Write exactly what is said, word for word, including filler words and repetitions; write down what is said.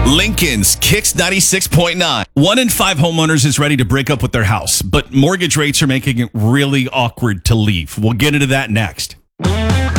Lincoln's Kicks ninety-six point nine. One in five homeowners is ready to break up with their house, but mortgage rates are making it really awkward to leave. We'll get into that next.